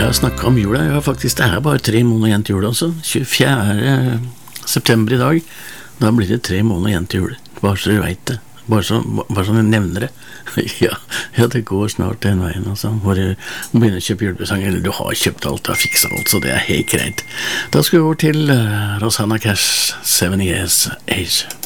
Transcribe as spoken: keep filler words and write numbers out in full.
Jeg har snakket om jula, jeg har faktisk, det er bare tre måneder igjen til jul også, tjuefjerde september i dag, da blir det tre måneder igjen til jul, bare så du vet det, bare så, bare så du nevner det. ja, ja, det går snart den veien, altså, hvor du begynner å kjøpe julepresang, eller du har kjøpt alt, du har fikset alt, så det er helt greit. Da skal vi over til uh, Rosanna Cash, Seven Years Age.